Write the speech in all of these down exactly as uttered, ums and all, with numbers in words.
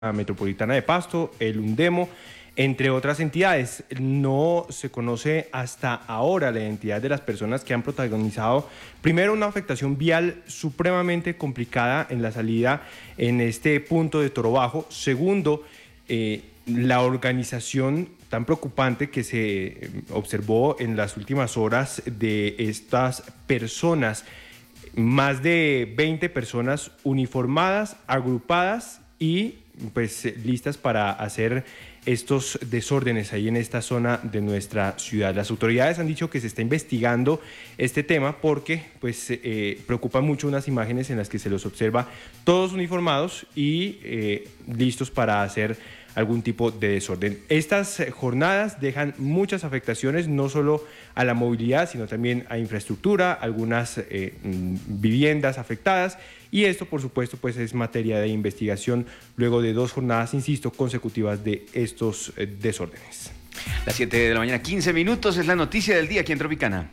Metropolitana de Pasto, el Undemo, entre otras entidades. No se conoce hasta ahora la identidad de las personas que han protagonizado, primero, una afectación vial supremamente complicada en la salida en este punto de Toro Bajo. Segundo, eh, la organización tan preocupante que se observó en las últimas horas de estas personas, más de veinte personas uniformadas, agrupadas y pues listas para hacer estos desórdenes ahí en esta zona de nuestra ciudad. Las autoridades han dicho que se está investigando este tema porque pues eh, preocupan mucho unas imágenes en las que se los observa todos uniformados y eh, listos para hacer algún tipo de desorden. Estas jornadas dejan muchas afectaciones, no solo a la movilidad, sino también a infraestructura, algunas eh, viviendas afectadas, y esto, por supuesto, pues es materia de investigación luego de dos jornadas, insisto, consecutivas de estos eh, desórdenes. Las siete de la mañana, quince minutos, es la noticia del día aquí en Tropicana.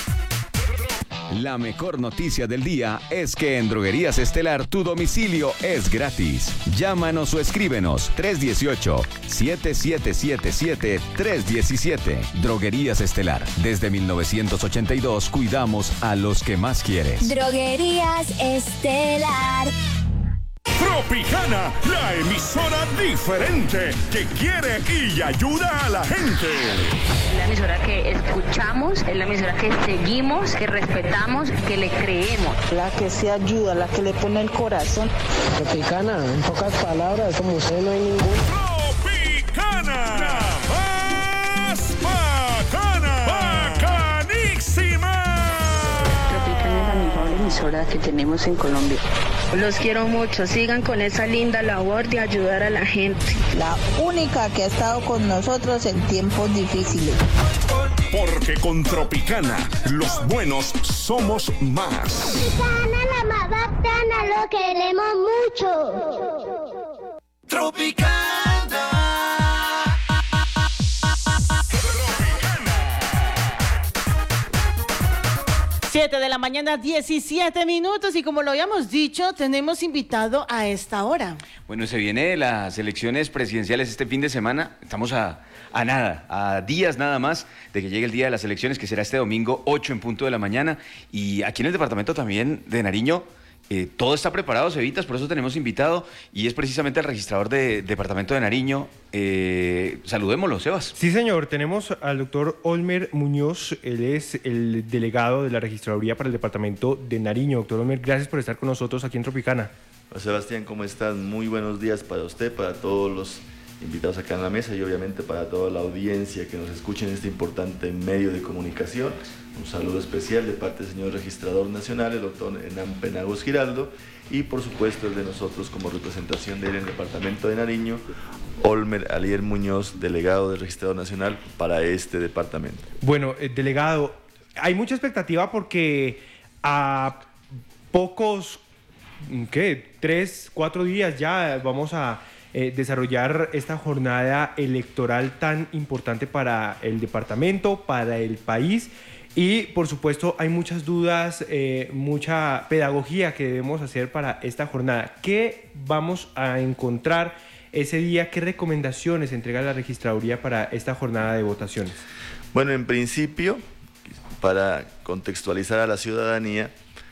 La mejor noticia del día es que en Droguerías Estelar tu domicilio es gratis. Llámanos o escríbenos tres uno ocho, siete siete siete siete, tres uno siete. Droguerías Estelar. Desde mil novecientos ochenta y dos cuidamos a los que más quieres. Droguerías Estelar. Tropicana, la emisora diferente que quiere y ayuda a la gente. La emisora que escuchamos, es la emisora que seguimos, que respetamos, que le creemos. La que se ayuda, la que le pone el corazón. Tropicana, en pocas palabras, como usted no hay ningún. Tropicana, la más bacana, bacanísima. Tropicana es la mejor emisora que tenemos en Colombia. Los quiero mucho, sigan con esa linda labor de ayudar a la gente. La única que ha estado con nosotros en tiempos difíciles. Porque con Tropicana, los buenos somos más. Tropicana, la más bacana, lo queremos mucho. Tropicana. siete de la mañana, diecisiete minutos, y como lo habíamos dicho, tenemos invitado a esta hora. Bueno, se viene las elecciones presidenciales este fin de semana. Estamos a, a nada, a días nada más de que llegue el día de las elecciones, que será este domingo, ocho en punto de la mañana. Y aquí en el departamento también de Nariño, eh, todo está preparado, Cevitas, por eso tenemos invitado, y es precisamente el registrador de departamento de Nariño. Eh, saludémoslo, Sebas. Sí, señor, tenemos al doctor Olmer Muñoz, él es el delegado de la registraduría para el departamento de Nariño. Doctor Olmer, gracias por estar con nosotros aquí en Tropicana. Hola, Sebastián, ¿cómo estás? Muy buenos días para usted, para todos los invitados acá en la mesa y obviamente para toda la audiencia que nos escucha en este importante medio de comunicación. Un saludo especial de parte del señor registrador nacional, el doctor Hernán Penagos Giraldo, y por supuesto el de nosotros como representación de él en el departamento de Nariño, Olmer Alier Muñoz, delegado del registrador nacional para este departamento. Bueno, eh, delegado, hay mucha expectativa porque a pocos, ¿qué? Tres, cuatro días ya vamos a eh, desarrollar esta jornada electoral tan importante para el departamento, para el país. Y, por supuesto, hay muchas dudas, eh, mucha pedagogía que debemos hacer para esta jornada. ¿Qué vamos a encontrar ese día? ¿Qué recomendaciones entrega la registraduría para esta jornada de votaciones? Bueno, en principio, para contextualizar a la ciudadanía,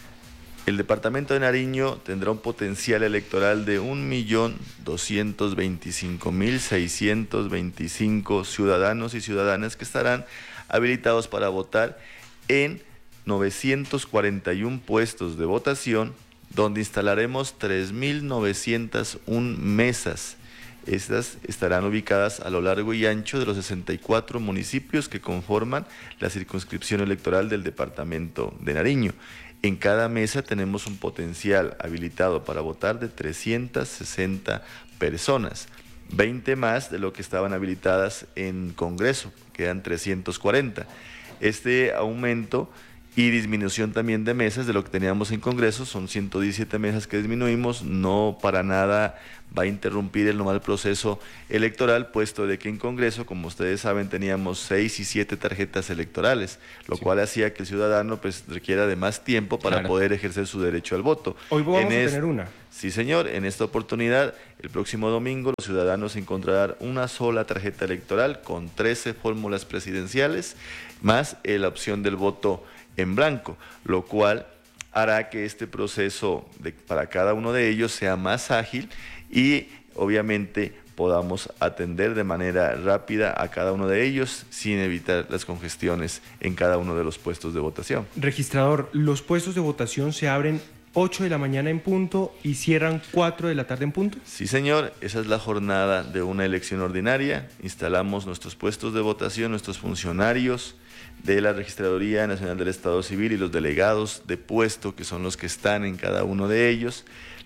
el departamento de Nariño tendrá un potencial electoral de un millón doscientos veinticinco mil seiscientos veinticinco ciudadanos y ciudadanas que estarán habilitados para votar en novecientos cuarenta y uno puestos de votación, donde instalaremos tres mil novecientas una mesas. Estas estarán ubicadas a lo largo y ancho de los sesenta y cuatro municipios que conforman la circunscripción electoral del departamento de Nariño. En cada mesa tenemos un potencial habilitado para votar de trescientas sesenta personas, veinte más de lo que estaban habilitadas en Congreso, quedan trescientos cuarenta. Este aumento y disminución también de mesas de lo que teníamos en Congreso, son ciento diecisiete mesas que disminuimos, no para nada va a interrumpir el normal proceso electoral, puesto de que en Congreso, como ustedes saben, teníamos seis y siete tarjetas electorales, lo sí. cual hacía que el ciudadano pues requiera de más tiempo para claro. poder ejercer su derecho al voto. Hoy vamos en a es... tener una. Sí, señor, en esta oportunidad, el próximo domingo, los ciudadanos encontrarán una sola tarjeta electoral con trece fórmulas presidenciales, más eh, la opción del voto en blanco, lo cual hará que este proceso de, para cada uno de ellos sea más ágil y obviamente podamos atender de manera rápida a cada uno de ellos sin evitar las congestiones en cada uno de los puestos de votación. Registrador, los puestos de votación se abren ocho de la mañana en punto y cierran cuatro de la tarde en punto. Sí, señor, esa es la jornada de una elección ordinaria. Instalamos nuestros puestos de votación, nuestros funcionarios de la Registraduría Nacional del Estado Civil y los delegados de puesto, que son los que están en cada uno de ellos,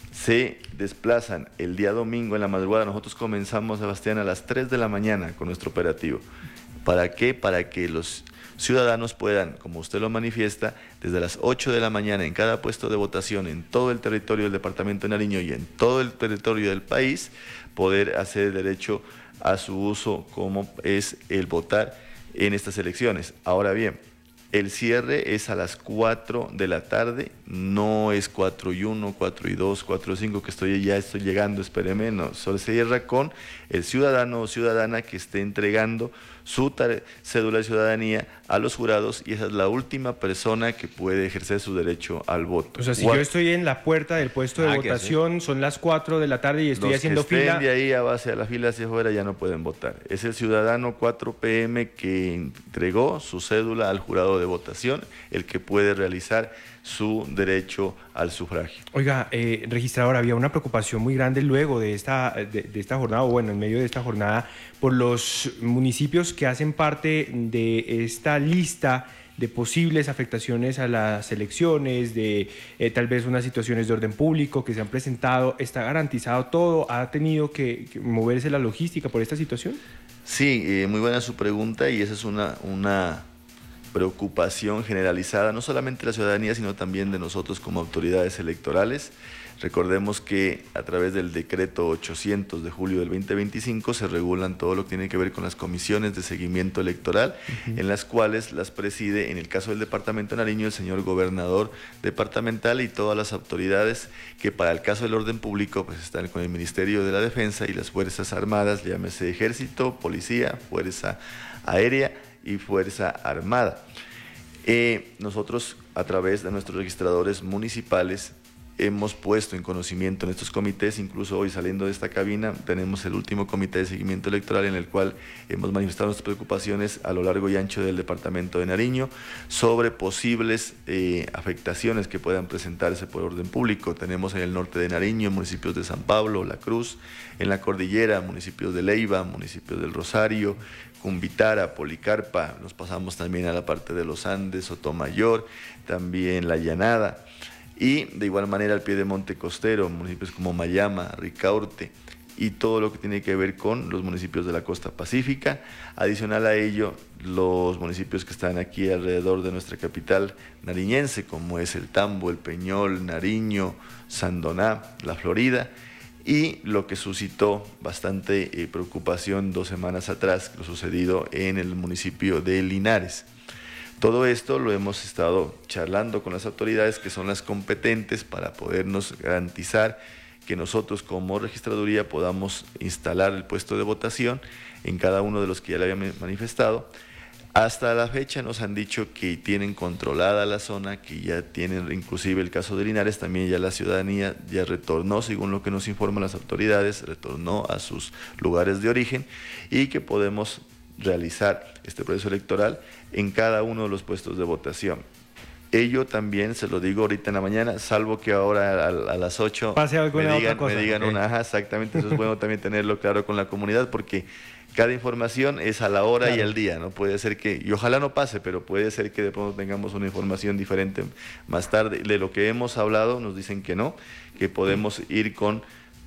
se desplazan el día domingo en la madrugada. Nosotros comenzamos, Sebastián, a las tres de la mañana con nuestro operativo. ¿Para qué? Para que los ciudadanos puedan, como usted lo manifiesta, desde las ocho de la mañana en cada puesto de votación en todo el territorio del departamento de Nariño y en todo el territorio del país, poder hacer derecho a su uso como es el votar en estas elecciones. Ahora bien, el cierre es a las cuatro de la tarde, no es cuatro y uno, cuatro y dos, cuatro y cinco, que estoy ya estoy llegando, espéreme, no, solo se cierra con el ciudadano o ciudadana que esté entregando su cédula de ciudadanía a los jurados y esa es la última persona que puede ejercer su derecho al voto. O sea, si What? yo estoy en la puerta del puesto de ah, votación, son las cuatro de la tarde y estoy los haciendo que estén fila. de ahí a base de la fila hacia afuera ya no pueden votar. Es el ciudadano cuatro pe eme que entregó su cédula al jurado de votación el que puede realizar su derecho al sufragio. Oiga, eh, registrador, había una preocupación muy grande luego de esta, de, de esta jornada, o bueno, en medio de esta jornada, por los municipios que hacen parte de esta lista de posibles afectaciones a las elecciones, de eh, tal vez unas situaciones de orden público que se han presentado. ¿Está garantizado todo? ¿Ha tenido que, que moverse la logística por esta situación? Sí, eh, muy buena su pregunta y esa es una... una preocupación generalizada, no solamente de la ciudadanía, sino también de nosotros como autoridades electorales. Recordemos que a través del decreto ochocientos de julio del veinte veinticinco se regulan todo lo que tiene que ver con las comisiones de seguimiento electoral, uh-huh. en las cuales las preside, en el caso del departamento de Nariño, el señor gobernador departamental y todas las autoridades que para el caso del orden público pues están con el Ministerio de la Defensa y las Fuerzas Armadas, llámese Ejército, Policía, Fuerza Aérea y Fuerza Armada. Eh, nosotros, a través de nuestros registradores municipales, hemos puesto en conocimiento en estos comités, incluso hoy saliendo de esta cabina, tenemos el último comité de seguimiento electoral en el cual hemos manifestado nuestras preocupaciones a lo largo y ancho del departamento de Nariño sobre posibles eh, afectaciones que puedan presentarse por orden público. Tenemos en el norte de Nariño municipios de San Pablo, La Cruz, en la cordillera municipios de Leiva, municipios del Rosario, Cumbitara, Policarpa, nos pasamos también a la parte de los Andes, Sotomayor, también La Llanada y de igual manera al pie de Monte Costero, municipios como Mayama, Ricaurte y todo lo que tiene que ver con los municipios de la costa pacífica. Adicional a ello, los municipios que están aquí alrededor de nuestra capital nariñense, como es el Tambo, el Peñol, Nariño, Sandoná, La Florida, y lo que suscitó bastante eh, preocupación dos semanas atrás, lo sucedido en el municipio de Linares. Todo esto lo hemos estado charlando con las autoridades que son las competentes para podernos garantizar que nosotros como registraduría podamos instalar el puesto de votación en cada uno de los que ya le había manifestado. Hasta la fecha nos han dicho que tienen controlada la zona, que ya tienen, inclusive el caso de Linares, también ya la ciudadanía ya retornó, según lo que nos informan las autoridades, retornó a sus lugares de origen y que podemos realizar este proceso electoral en cada uno de los puestos de votación. Ello también, se lo digo ahorita en la mañana, salvo que ahora a, a las ocho Pase algo me, digan, otra cosa. me digan Okay. una, ajá, exactamente, eso es bueno también tenerlo claro con la comunidad, porque cada información es a la hora claro. y al día, ¿no? Puede ser que, y ojalá no pase, pero puede ser que de pronto tengamos una información diferente más tarde. De lo que hemos hablado nos dicen que no, que podemos ir con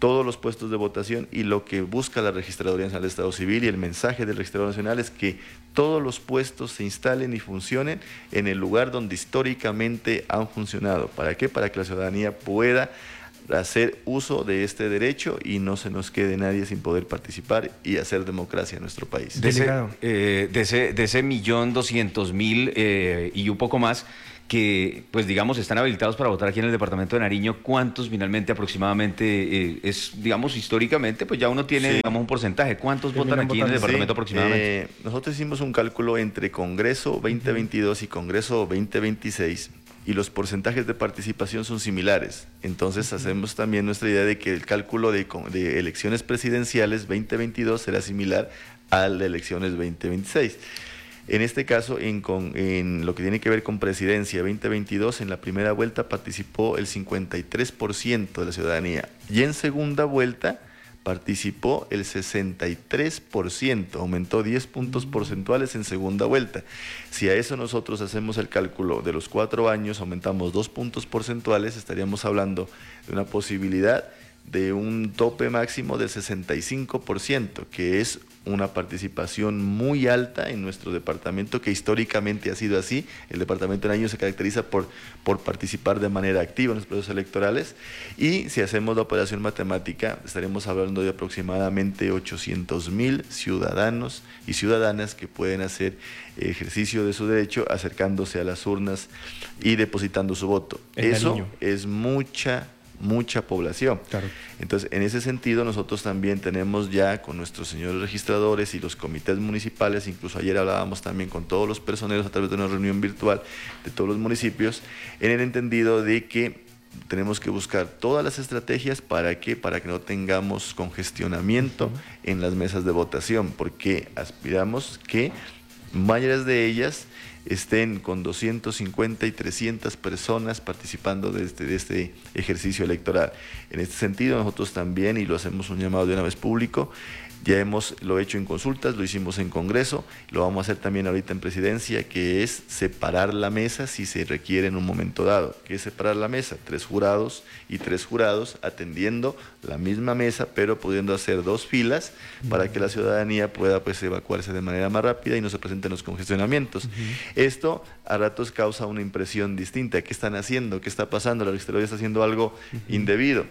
todos los puestos de votación, y lo que busca la Registraduría Nacional de Estado Civil y el mensaje del Registrador Nacional es que todos los puestos se instalen y funcionen en el lugar donde históricamente han funcionado. ¿Para qué? Para que la ciudadanía pueda hacer uso de este derecho y no se nos quede nadie sin poder participar y hacer democracia en nuestro país. De ese, eh, de ese, de ese millón doscientos mil eh, y un poco más que, pues digamos, están habilitados para votar aquí en el departamento de Nariño, ¿cuántos finalmente aproximadamente eh, es, digamos, históricamente, pues ya uno tiene, sí, digamos, un porcentaje? ¿Cuántos votan aquí en el departamento, sí, aproximadamente? Eh, nosotros hicimos un cálculo entre Congreso veinte veintidós y Congreso veinte veintiséis, y los porcentajes de participación son similares. Entonces uh-huh. hacemos también nuestra idea de que el cálculo de, de elecciones presidenciales veinte veintidós será similar al de elecciones veinte veintiséis. En este caso, en, con, en lo que tiene que ver con presidencia veinte veintidós, en la primera vuelta participó el cincuenta y tres por ciento de la ciudadanía, y en segunda vuelta participó el sesenta y tres por ciento, aumentó diez puntos porcentuales en segunda vuelta. Si a eso nosotros hacemos el cálculo de los cuatro años, aumentamos dos puntos porcentuales, estaríamos hablando de una posibilidad de un tope máximo del sesenta y cinco por ciento, que es una participación muy alta en nuestro departamento, que históricamente ha sido así. El departamento de Nariño se caracteriza por, por participar de manera activa en los procesos electorales, y si hacemos la operación matemática, estaremos hablando de aproximadamente ochocientos mil ciudadanos y ciudadanas que pueden hacer ejercicio de su derecho acercándose a las urnas y depositando su voto. Eso Nariño es mucha mucha población. Claro. Entonces, en ese sentido, nosotros también tenemos ya con nuestros señores registradores y los comités municipales, incluso ayer hablábamos también con todos los personeros a través de una reunión virtual de todos los municipios, en el entendido de que tenemos que buscar todas las estrategias para que, para que no tengamos congestionamiento uh-huh. en las mesas de votación, porque aspiramos que varias de ellas estén con doscientos cincuenta y trescientas personas participando de este, de este ejercicio electoral. En este sentido, nosotros también, y lo hacemos un llamado de una vez público, ya hemos lo hecho en consultas, lo hicimos en Congreso, lo vamos a hacer también ahorita en Presidencia, que es separar la mesa si se requiere en un momento dado. ¿Qué es separar la mesa? Tres jurados y tres jurados atendiendo la misma mesa, pero pudiendo hacer dos filas para que la ciudadanía pueda pues evacuarse de manera más rápida y no se presenten los congestionamientos. Uh-huh. Esto a ratos causa una impresión distinta. ¿Qué están haciendo? ¿Qué está pasando? La Registraduría está haciendo algo uh-huh. indebido.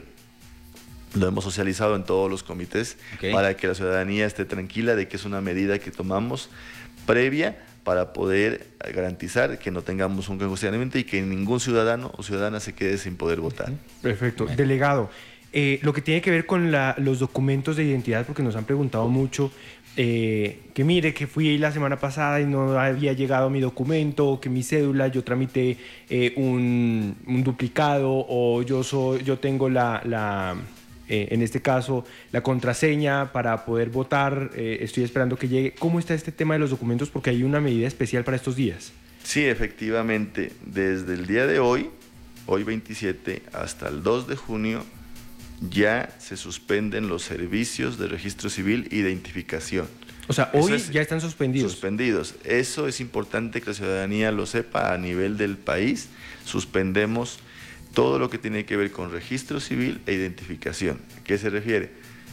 Lo hemos socializado en todos los comités okay. para que la ciudadanía esté tranquila de que es una medida que tomamos previa para poder garantizar que no tengamos un congestionamiento y que ningún ciudadano o ciudadana se quede sin poder votar. Perfecto. Bueno. Delegado, eh, lo que tiene que ver con la, los documentos de identidad, porque nos han preguntado mucho, eh, que mire, que fui la semana pasada y no había llegado mi documento, que mi cédula, yo tramité eh, un, un duplicado, o yo, soy, yo tengo la... la Eh, en este caso, la contraseña para poder votar, eh, estoy esperando que llegue. ¿Cómo está este tema de los documentos? Porque hay una medida especial para estos días. Sí, efectivamente, desde el día de hoy, hoy veintisiete, hasta el dos de junio, ya se suspenden los servicios de registro civil e identificación. O sea, hoy es, ya están suspendidos. Suspendidos. Eso es importante que la ciudadanía lo sepa a nivel del país. Suspendemos todo lo que tiene que ver con registro civil e identificación. ¿A qué se refiere?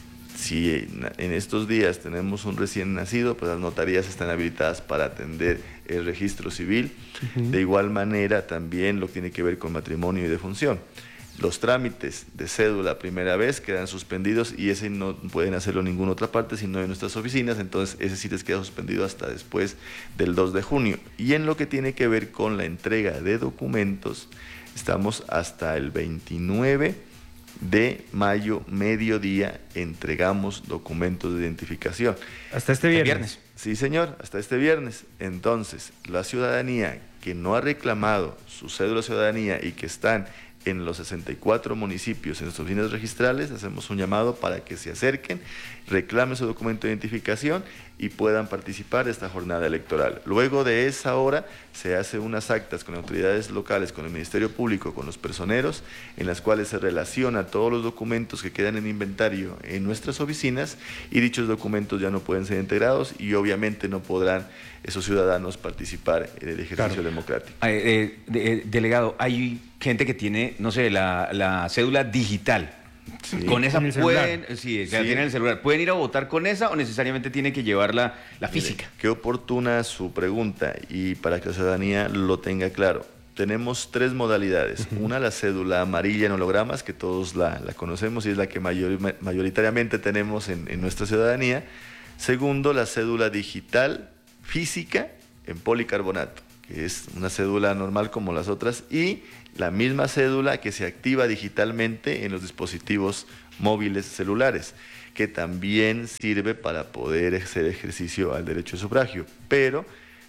Si en estos días tenemos un recién nacido, pues las notarías están habilitadas para atender el registro civil. Uh-huh. De igual manera, también lo que tiene que ver con matrimonio y defunción. Los trámites de cédula primera vez quedan suspendidos, y ese no pueden hacerlo en ninguna otra parte sino en nuestras oficinas, entonces ese sí les queda suspendido hasta después del dos de junio. Y en lo que tiene que ver con la entrega de documentos, estamos hasta el veintinueve de mayo, mediodía, entregamos documentos de identificación. ¿Hasta este viernes? viernes? Sí, señor, hasta este viernes. Entonces, la ciudadanía que no ha reclamado su cédula de ciudadanía y que están en los sesenta y cuatro municipios, en nuestras oficinas registrales, hacemos un llamado para que se acerquen, reclamen su documento de identificación y puedan participar de esta jornada electoral. Luego de esa hora se hacen unas actas con autoridades locales, con el Ministerio Público, con los personeros, en las cuales se relaciona todos los documentos que quedan en inventario en nuestras oficinas, y dichos documentos ya no pueden ser integrados y obviamente no podrán esos ciudadanos participar en el ejercicio claro. democrático. Eh, eh, de, eh, delegado, hay gente que tiene, no sé, la, la cédula digital. Sí. Con esa el pueden, sí, sí. ya tienen el celular. ¿Pueden ir a votar con esa o necesariamente tienen que llevar la, la física? Mire, qué oportuna su pregunta y para que la ciudadanía lo tenga claro. Tenemos tres modalidades. Uh-huh. Una, la cédula amarilla en hologramas, que todos la, la conocemos y es la que mayor, mayoritariamente tenemos en, en nuestra ciudadanía. Segundo, la cédula digital física en policarbonato, que es una cédula normal como las otras, y la misma cédula que se activa digitalmente en los dispositivos móviles celulares, que también sirve para poder hacer ejercicio al derecho de sufragio. Pero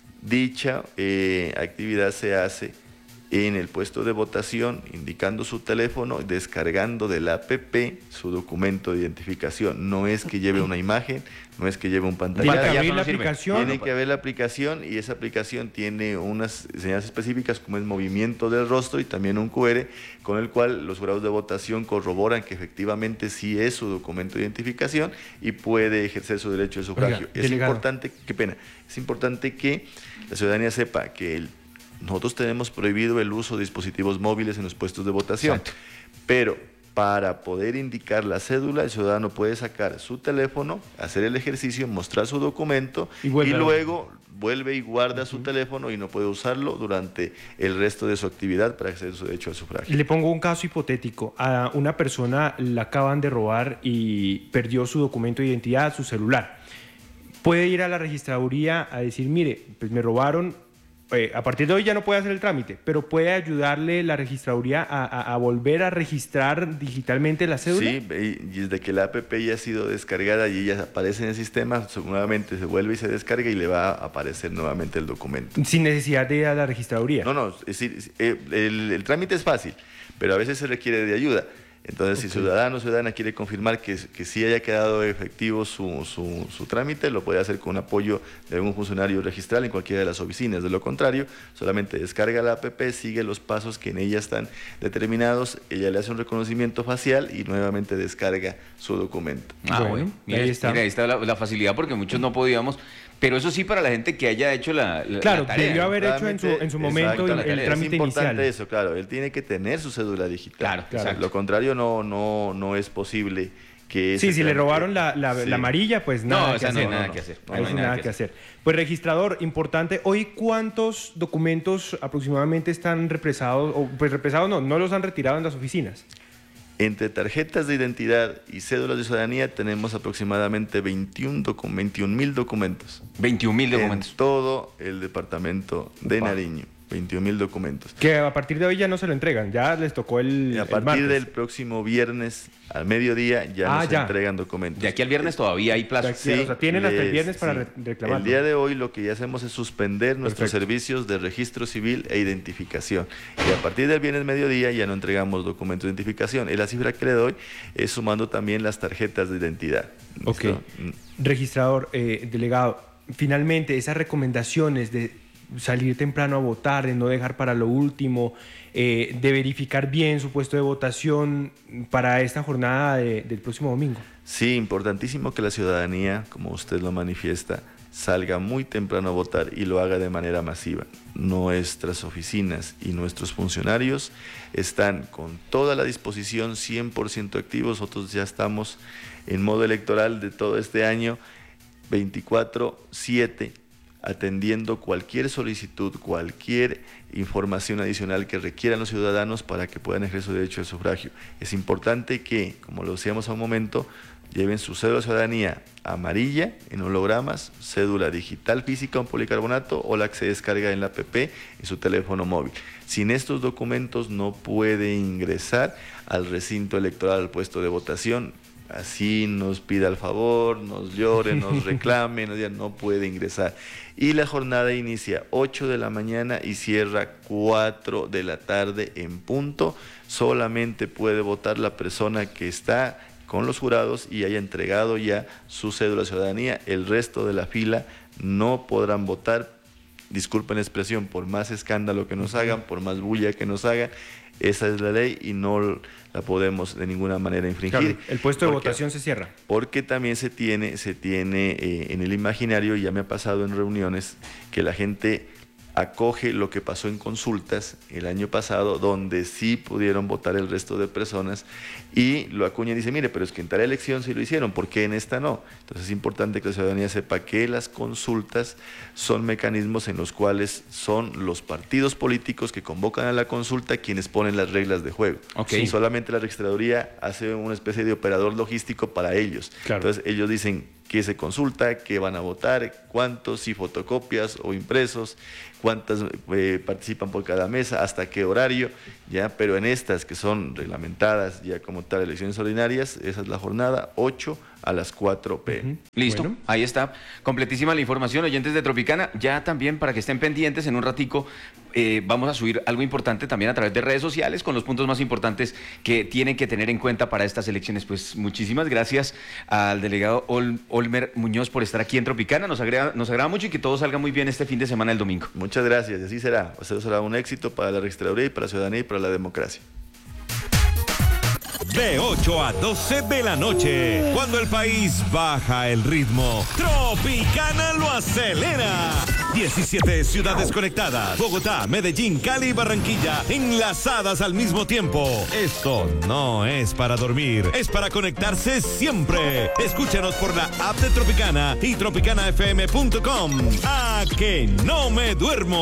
dicha eh, actividad se hace en el puesto de votación, indicando su teléfono, descargando del A P P su documento de identificación. No es que lleve una imagen, no es que lleve un pantallazo. Tiene que haber la aplicación. Tiene que haber la aplicación y esa aplicación tiene unas señales específicas como el movimiento del rostro y también un cu erre con el cual los jurados de votación corroboran que efectivamente sí es su documento de identificación y puede ejercer su derecho de sufragio. Oiga, es delegado. importante, qué pena, es importante que la ciudadanía sepa que el nosotros tenemos prohibido el uso de dispositivos móviles en los puestos de votación. Exacto. Pero para poder indicar la cédula, el ciudadano puede sacar su teléfono, hacer el ejercicio, mostrar su documento y, y luego vuelve y guarda uh-huh. su teléfono y no puede usarlo durante el resto de su actividad para ejercer su derecho al sufragio. Le pongo un caso hipotético. A una persona la acaban de robar y perdió su documento de identidad, su celular. Puede ir a la registraduría a decir, mire, pues me robaron. Eh, a partir de hoy ya no puede hacer el trámite, pero puede ayudarle la registraduría a, a, a volver a registrar digitalmente la cédula. Sí, y desde que la A P P ya ha sido descargada y ella aparece en el sistema, nuevamente se vuelve y se descarga y le va a aparecer nuevamente el documento. Sin necesidad de ir a la registraduría. No, no, es decir, el, el, el trámite es fácil, pero a veces se requiere de ayuda. Entonces, okay. si ciudadano o ciudadana quiere confirmar que, que sí haya quedado efectivo su, su, su trámite, lo puede hacer con apoyo de algún funcionario registral en cualquiera de las oficinas. De lo contrario, solamente descarga la A P P, sigue los pasos que en ella están determinados, ella le hace un reconocimiento facial y nuevamente descarga su documento. Ah, bueno, bueno. Mira, ahí está, mira, ahí está la, la facilidad porque muchos no podíamos... Pero eso sí para la gente que haya hecho la, la, claro, la tarea. Debió haber hecho en su, en su momento el, el trámite es importante inicial. Eso, claro, él tiene que tener su cédula digital. Claro, claro. Lo contrario no, no, no es posible que... Sí, si le robaron la, la, sí. la amarilla, pues nada, no, que, hacer. No, nada no, que hacer. No, no, no hay nada que, que hacer. hacer. Pues registrador, importante, hoy ¿cuántos documentos aproximadamente están represados? O, pues represados no, no los han retirado en las oficinas. Entre tarjetas de identidad y cédulas de ciudadanía tenemos aproximadamente veintiún mil documentos. veintiún mil documentos. En todo el departamento de Opa. Nariño. veintiún mil documentos. Que a partir de hoy ya no se lo entregan, ya les tocó el y a partir del próximo viernes al mediodía ya ah, no se ya. entregan documentos. De aquí al viernes todavía hay plazo. Sí, o sea, tienen hasta el viernes para sí. reclamarlo. El día de hoy lo que ya hacemos es suspender nuestros Perfecto. servicios de registro civil e identificación. Y a partir del viernes mediodía ya no entregamos documentos de identificación. Y la cifra que le doy es sumando también las tarjetas de identidad. Ok. Registrador, eh, delegado, finalmente esas recomendaciones de salir temprano a votar, de no dejar para lo último, eh, de verificar bien su puesto de votación para esta jornada de, del próximo domingo. Sí, importantísimo que la ciudadanía, como usted lo manifiesta, salga muy temprano a votar y lo haga de manera masiva. Nuestras oficinas y nuestros funcionarios están con toda la disposición, cien por ciento activos. Nosotros ya estamos en modo electoral de todo este año, veinticuatro siete, atendiendo cualquier solicitud, cualquier información adicional que requieran los ciudadanos para que puedan ejercer su derecho al sufragio. Es importante que, como lo decíamos hace un momento, lleven su cédula de ciudadanía amarilla en hologramas, cédula digital física en policarbonato o la que se descarga en la app en su teléfono móvil. Sin estos documentos no puede ingresar al recinto electoral, al puesto de votación. Así nos pida el favor, nos llore, nos reclame, nos diga, no puede ingresar. Y la jornada inicia ocho de la mañana y cierra cuatro de la tarde en punto. Solamente puede votar la persona que está con los jurados y haya entregado ya su cédula de ciudadanía. El resto de la fila no podrán votar. Disculpen la expresión, por más escándalo que nos hagan, por más bulla que nos hagan, esa es la ley y no la podemos de ninguna manera infringir. Claro, el puesto de porque, votación se cierra. Porque también se tiene, se tiene eh, en el imaginario, y ya me ha pasado en reuniones, que la gente acoge lo que pasó en consultas el año pasado, donde sí pudieron votar el resto de personas, y lo acuña y dice, mire, pero es que en tal elección sí lo hicieron, ¿por qué en esta no? Entonces es importante que la ciudadanía sepa que las consultas son mecanismos en los cuales son los partidos políticos que convocan a la consulta quienes ponen las reglas de juego. Okay. Y solamente la registraduría hace una especie de operador logístico para ellos. Claro. Entonces ellos dicen qué se consulta, qué van a votar, cuántos, si fotocopias o impresos, cuántas eh, participan por cada mesa, hasta qué horario, ya, pero en estas que son reglamentadas ya como tal elecciones ordinarias, esa es la jornada, ocho a las cuatro pe eme. Uh-huh. Listo, bueno. Ahí está, completísima la información, oyentes de Tropicana, ya también para que estén pendientes en un ratico, eh, vamos a subir algo importante también a través de redes sociales con los puntos más importantes que tienen que tener en cuenta para estas elecciones. Pues muchísimas gracias al delegado Ol Olmer Muñoz por estar aquí en Tropicana, nos agrada, nos agrada mucho y que todo salga muy bien este fin de semana el domingo. Muchas gracias, y así será, eso será un éxito para la registraduría y para la ciudadanía y para la democracia. De ocho a doce de la noche, cuando el país baja el ritmo, Tropicana lo acelera. diecisiete ciudades conectadas, Bogotá, Medellín, Cali y Barranquilla, enlazadas al mismo tiempo. Esto no es para dormir, es para conectarse siempre. Escúchanos por la app de Tropicana y tropicana f m punto com. ¡A que no me duermo!